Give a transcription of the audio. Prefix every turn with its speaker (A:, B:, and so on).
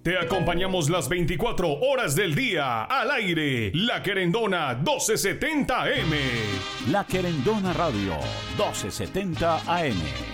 A: Te acompañamos las 24 horas del día al aire. La Querendona 1270 AM.
B: La Querendona Radio 1270 AM.